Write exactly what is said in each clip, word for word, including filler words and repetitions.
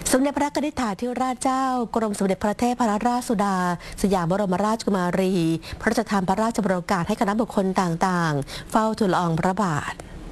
สมเด็จพระนิธิธิราชเจ้ากรมสมเด็จพระเทพรัตนราชสุดาสยามบรมราชกุมารีพระราชทานพระราชบรโอกาสให้คณะบุคคลต่างๆเฝ้าทูลละอองพระบาท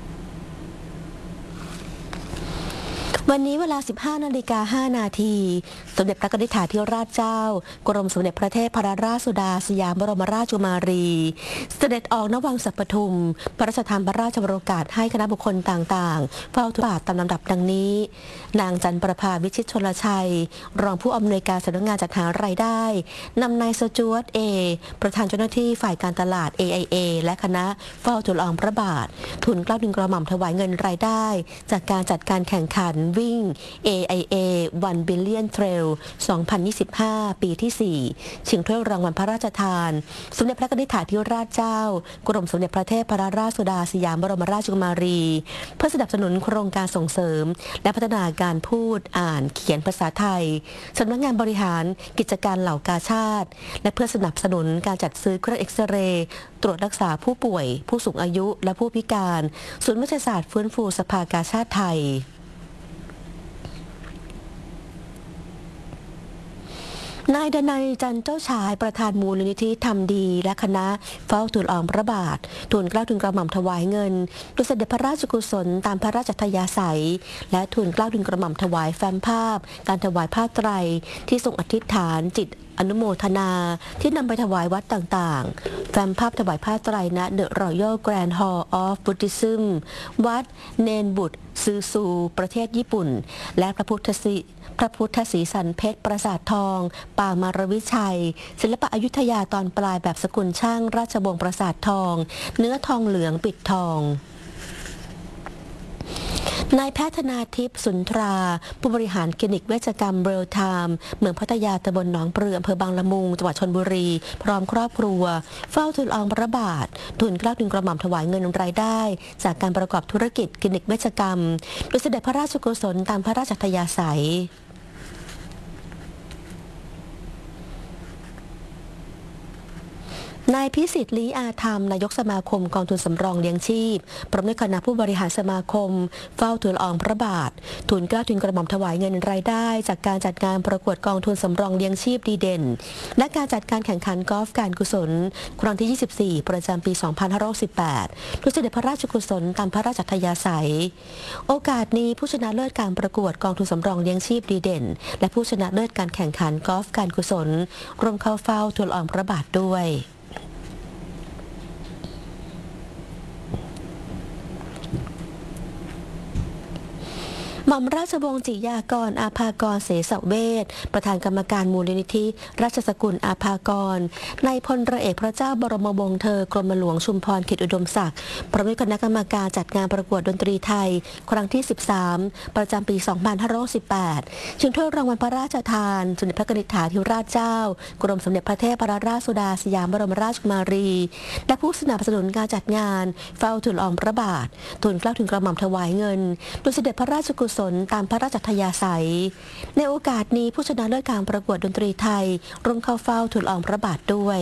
วันนี้เวลา สิบห้านาฬิกาห้านาทีสมเด็จพระนิธิธิราชเจ้ากรมสมเด็จพระเทพรัตนราชสุดาสยามบรมราชกุมารีเสด็จออกณวังสัปทุมพระราชทานพระราชบรโอกาสให้คณะบุคคลต่างๆเฝ้าทูลบาทตามลำดับดังนี้นางจันประภาวิชิตชลชัยรองผู้อำนวยการสำนักงานจัดหารายได้นำนายสจ๊วตเอประธานเจ้าหน้าที่ฝ่ายการตลาด เอ ไอ เอ และคณะเฝ้าทูลละอองพระบาททุนเกล้าทุนกระหม่อมถวายเงินรายได้จากการจัดการแข่งขันวิ่ง เอ ไอ เอ วัน Billion Trail สองพันยี่สิบห้า ปีที่ สี่ชิงถ้วยรางวัลพระราชทานสมเด็จพระนิธิธิราชเจ้ากรมสมเด็จพระเทพรัตนราชสุดาสยามบรมราชกุมารีเพื่อสนับสนุนโครงการส่งเสริมและพัฒนาการพูดอ่านเขียนภาษาไทยสำนักงานบริหารกิจการเหล่ากาชาติและเพื่อสนับสนุนการจัดซื้อเครื่องเอ็กซเรย์ตรวจรักษาผู้ป่วยผู้สูงอายุและผู้พิการศูนย์วิทยาศาสตร์ฟื้นฟูสภากาชาติไทยนายดนัยจันเจ้าชายประธานมูลนิธิทำดีและคณะเฝ้าทูลละอองพระบาททูลเกล้าทูลกระหม่อมถวายเงินโดยเสด็จพระราชกุศลตามพระราชอัธยาศัยและทูลเกล้าทูลกระหม่อมถวายแฟ้มภาพการถวายผ้าไตรที่ทรงอธิษฐานจิตอนุโมทนาที่นำไปถวายวัดต่างๆแฟ้มภาพถวายผ้าไตรณ The Royal Grand Hall of Buddhism วัดเนนบุตรซือซูประเทศญี่ปุ่นและพระพุทธศิพระพุทธศรีสันเพชรปราสาททองปางมารวิชัยศิลปะอยุธยาตอนปลายแบบสกุลช่างราชวงศ์ปราสาททองเนื้อทองเหลืองปิดทองนายแพทย์ธนาทิพย์สุนทราผู้บริหารคลินิกเวชกรรมเบลไทม์เมืองพัทยาตำบลหนองปลืออำเภอบางละมุงจังหวัดชลบุรีพร้อมครอบครัวเฝ้าทูลละอองพระบาททูลเกล้าทูลกระหม่อมถวายเงินรายได้จากการประกอบธุรกิจคลินิกเวชกรรมโดยเสด็จพระราชกุศลตามพระราชอัธยาศัยนายพิสิทธิ์ลี้อาธรรมนายกสมาคมกองทุนสำรองเลี้ยงชีพพร้อมด้วยคณะผู้บริหารสมาคมเฝ้าทูลละอองพระบาททูลเกล้าทูลกระหม่อมถวายเงินรายได้จากการจัดงานประกวดกองทุนสำรองเลี้ยงชีพดีเด่นและการจัดการแข่งขันกอล์ฟการกุศลครั้งที่ ยี่สิบสี่ ประจำปี สองพันห้าร้อยสิบแปด โดยเสด็จพระราชกุศลตามพระราชอัธยาศัยโอกาสนี้ผู้ชนะเลิศการประกวดกองทุนสำรองเลี้ยงชีพดีเด่นและผู้ชนะเลิศการแข่งขันกอล์ฟการกุศลรวมเข้าเฝ้าทูลละอองพระบาทด้วยหม่อมราชวงศ์จิยากรอาภากรเสสเวชประธานกรรมการมูลนิธิราชสกุลอาภากรนายพลเรือเอกพระเจ้าบรมวงศ์เธอกรมหลวงชุมพรเขตอุดมศักดิ์พร้อมด้วยคณะกรรมการจัดงานประกวดดนตรีไทยครั้งที่ สิบสาม ประจำปี สองพันห้าร้อยสิบแปด ชิงถ้วยรางวัลพระราชทานสมเด็จพระนิธิธิราชเจ้ากรมสมเด็จพระเทพรัตนราชสุดาสยามบรมราชกุมารีและผู้สนับสนุนการจัดงานเฝ้าทูลละอองพระบาททูลเกล้าทูลกระหม่อมถวายเงินโดยเสด็จพระราชกุศลตามพระราชอัธยาศัยในโอกาสนี้ผู้ชนะเลิศการประกวดดนตรีไทยร่วมเข้าเฝ้าทูลละอองพระบาทด้วย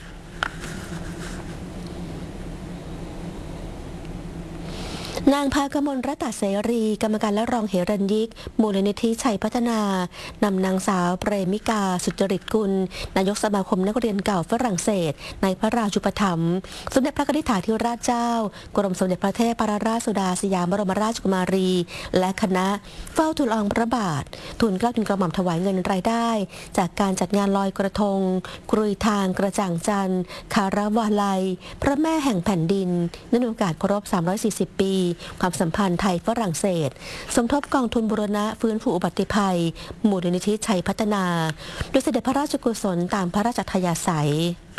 นางภากมลรัตน์เสรีกรรมการและรองเหรัญยิกมูลนิธิชัยพัฒนานำนางสาวเปรมิกาสุจริตกุลนายกสมาคมนักเรียนเก่าฝรั่งเศสในพระราชูปถัมภ์สมเด็จพระนิธิธิราชเจ้ากรมสมเด็จพระเทพรัตนราชสุดาสยามบรมราชกุมารีและคณะเฝ้าทูลละอองพระบาททูลเกล้าทูลกระหม่อมถวายเงินรายได้จากการจัดงานลอยกระทงกรุยทางกระจ่างจันทร์คาราวาลัยพระแม่แห่งแผ่นดินเนื่องในโอกาสครบสามร้อยสี่สิบปีความสัมพันธ์ไทยฝรั่งเศสสมทบกองทุนบูรณะฟื้นฟูอุบัติภัยมูลนิธิชัยพัฒนาโดยเสด็จพระราชกุศลตามพระราชอัธยาศัย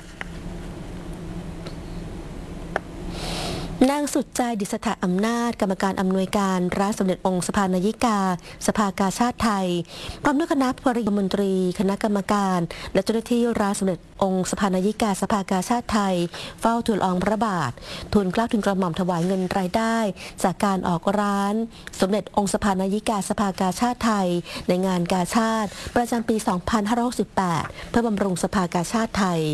นางสุดใจดิษฐอำนาจกรรมการอำนวยการร้านสมเด็จองค์สภานายิกาสภากาชาติไทยพร้อมด้วยคณะปริมณฑรีคณะกรรมการและเจ้าหน้าที่ร้านสมเด็จองค์สภานายิกาสภากาชาติไทยเฝ้าทูลละอองพระบาททูลเกล้าทูลกระหม่อมถวายเงินรายได้จากการออกร้านสมเด็จองค์สภานายิกาสภากาชาติไทยในงานกาชาติประจำปี สองพันห้าร้อยสิบแปด เพื่อบำรุงสภากาชาติไทย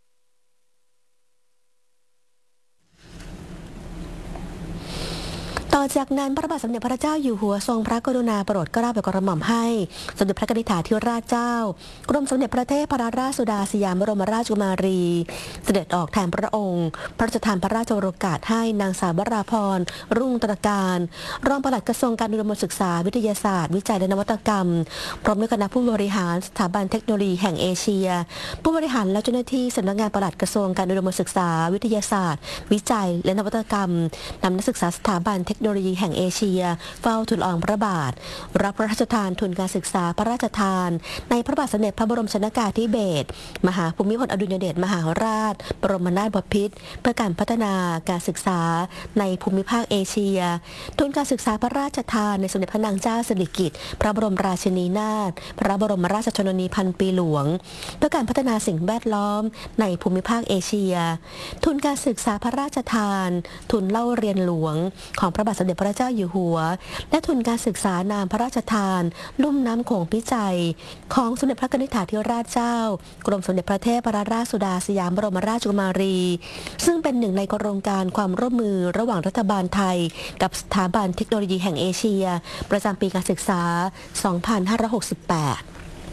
ทต่อจากนั้นพระบาทสมเด็จพระเจ้าอยู่หัวทรงพระกรุณาโปรดเกล้าโปรดกระหม่อมให้สมเด็จพระนิธิธิราชเจ้ากรมสมเด็จพระเทพรัตนราชสุดาสยามบรมราชกุมารี เสด็จออกแทนพระองค์พระราชทานพระราชโองการให้นางสาววราพรรุ่งตระการรองปลัดกระทรวงการอุดมศึกษาวิทยาศาสตร์วิจัยและนวัตกรรมพร้อมด้วยคณะผู้บริหารสถาบันเทคโนโลยีแห่งเอเชียผู้บริหารและเจ้าหน้าที่สำนักงานปลัดกระทรวงการอุดมศึกษาวิทยาศาสตร์วิจัยและนวัตกรรมนำนักศึกษาสถาบันเทคโนโลยีแห่งเอเชียเฝ้าทูลละอองพระบาทรับพระราชทานทุนการศึกษาพระราชทานในพระบาทสมเด็จพระบรมชนกาธิเบศรมหาภูมิพลอดุลยเดชมหาราชบรมนาถบพิตรเพื่อการพัฒนาการศึกษาในภูมิภาคเอเชียทุนการศึกษาพระราชทานในสมเด็จพระนางเจ้าสิริกิติ์พระบรมราชินีนาถพระบรมราชชนนีพันปีหลวงเพื่อการพัฒนาสิ่งแวดล้อมในภูมิภาคเอเชียทุนการศึกษาพระราชทานทุนเล่าเรียนหลวงของพระบาทสมเด็จพระเจ้าอยู่หัวและทุนการศึกษานามพระราชทานลุ่มน้ำโขงพิจัยของสมเด็จพระนิธิธิราชเจ้ากรมสมเด็จพระเทพรัตนราชสุดาสยามบรมราชกุมารีซึ่งเป็นหนึ่งในโครงการความร่วมมือระหว่างรัฐบาลไทยกับสถาบันเทคโนโลยีแห่งเอเชียประจำปีการศึกษา สองพันห้าร้อยหกสิบแปด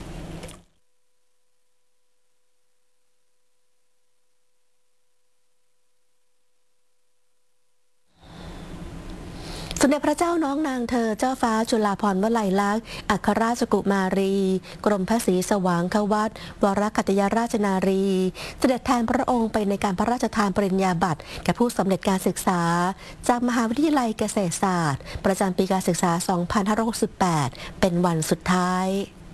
สมเด็จพระเจ้าน้องนางเธอเจ้าฟ้าจุฬาภรณ์วลัยลักษณ์อัครราชกุมารีกรมพระศรีสว่างควัตรวรคัตยราชนารีเสด็จแทนพระองค์ไปในการพระราชทานปริญญาบัตรแก่ผู้สำเร็จการศึกษาจากมหาวิทยาลัยเกษตรศาสตร์ประจำปีการศึกษา สองพันห้าร้อยหกสิบแปด เป็นวันสุดท้าย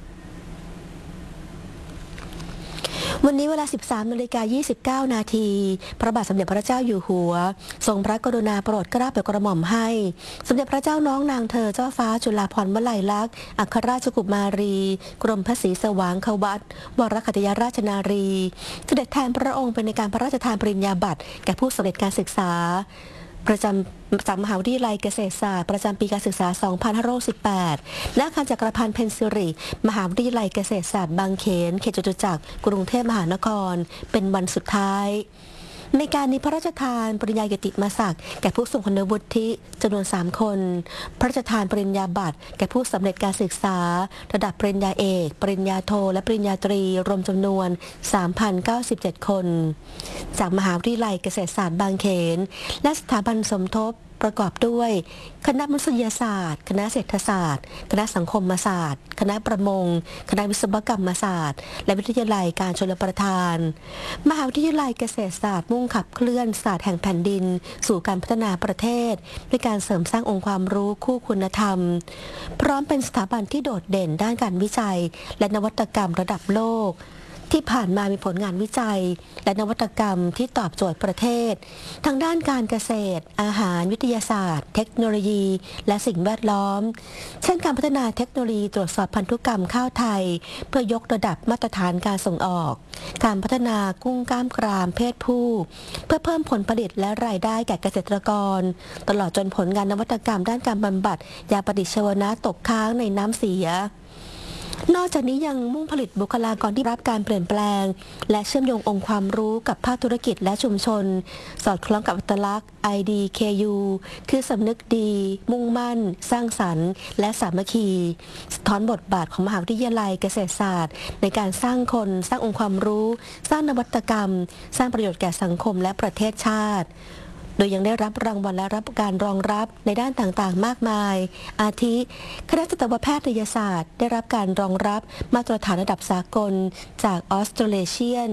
วันนี้เวลา สิบสามนาฬิกายี่สิบเก้า นาทีพระบาทสมเด็จพระเจ้าอยู่หัวทรงพระกรุณาโปรดเกล้าโปรดกระหม่อมให้สมเด็จพระเจ้าน้องนางเธอเจ้าฟ้าจุฬาภรณ์วลัยลักษณ์อัครราชกุมารีกรมพระศรีสว่างควัตรวรคัตยราชนารีเสด็จแทนพระองค์ไปในการพระราชทานปริญญาบัตรแก่ผู้สำเร็จการศึกษาประจำจากมหาวิทยาลัยเกษตรศาสตร์ประจำปีการศึกษา สองพันห้าร้อยสิบแปด และอาคารจักรพันธ์เพนซิริมหาวิทยาลัยเกษตรศาสตร์บางเขนเขตจตุจักรกรุงเทพมหานครเป็นวันสุดท้ายในการนี้พระราชทานปริญญากิติมศักดิ์แก่ผู้ทรงคุณวุฒิจำนวนสามคนพระราชทานปริญญาบัตรแก่ผู้สำเร็จการศึกษาระดับปริญญาเอกปริญญาโทและปริญญาตรีรวมจำนวน สามพันเก้าสิบเจ็ด คนจากมหาวิทยาลัยเกษตรศาสตร์บางเขนและสถาบันสมทบประกอบด้วยคณะมนุษยศาสตร์คณะเศรษฐศาสตร์คณะสังคมศาสตร์คณะประมงคณะวิศวกรรมศาสตร์และวิทยาลัยการชลประทานมหาวิทยาลัยเกษตรศาสตร์มุ่งขับเคลื่อนศาสตร์แห่งแผ่นดินสู่การพัฒนาประเทศด้วยการเสริมสร้างองค์ความรู้คู่คุณธรรมพร้อมเป็นสถาบันที่โดดเด่นด้านการวิจัยและนวัตกรรมระดับโลกที่ผ่านมามีผลงานวิจัยและนวัตกรรมที่ตอบโจทย์ประเทศทางด้านการเกษตรอาหารวิทยาศาสตร์เทคโนโลยีและสิ่งแวดล้อมเช่นการพัฒนาเทคโนโลยีตรวจสอบพันธุกรรมข้าวไทยเพื่อยกระดับมาตรฐานการส่งออกการพัฒนากุ้งกล้ามกรามเพศผู้เพื่อเพิ่มผลผลิตและรายได้แก่เกษตรกรตลอดจนผลงานนวัตกรรมด้านการบำบัดยาปฏิชีวนะตกค้างในน้ำเสียนอกจากนี้ยังมุ่งผลิตบุคลากรที่รับการเปลี่ยนแปลงและเชื่อมโยงองค์ความรู้กับภาคธุรกิจและชุมชนสอดคล้องกับอัตลักษณ์ ไอ ดี เค ยู คือสำนึกดี มุ่งมั่น สร้างสรรค์และสามัคคีสะท้อนบทบาทของมหาวิทยาลัยเกษตรศาสตร์ในการสร้างคนสร้างองค์ความรู้สร้างนวัตกรรมสร้างประโยชน์แก่สังคมและประเทศชาติโดยยังได้รับรางวัลและรับการรองรับในด้านต่างๆมากมายอาทิคณะสัตวแพทยศาสตร์ได้รับการรองรับมาตรฐานระดับสากลจาก Australasian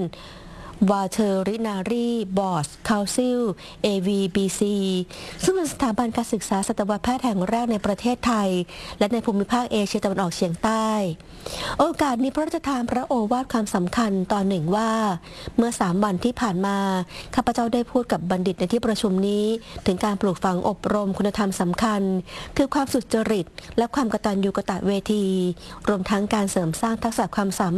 Veterinary Board Council เอ วี บี ซี ซึ่งเป็นสถาบันการศึกษาสัตวแพทย์แห่งแรกในประเทศไทยและในภูมิภาคเอเชียตะวันออกเฉียงใต้โอกาสนี้พระราชทานพระโอวาทความสำคัญตอนหนึ่งว่าเมื่อสามวันที่ผ่านมาข้าพเจ้าได้พูดกับบัณฑิตในที่ประชุมนี้ถึงการปลูกฝังอบรมคุณธรรมสำคัญคือความสุจริตและความกตัญญูกตเวทีรวมทั้งการเสริมสร้างทักษะความสามารถ